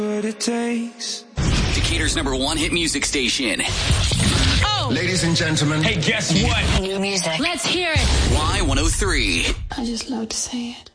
what it takes. Decatur's #1 hit music station. Oh! Ladies and gentlemen. Hey, guess what? New music. Let's hear it. Y103. I just love to say it.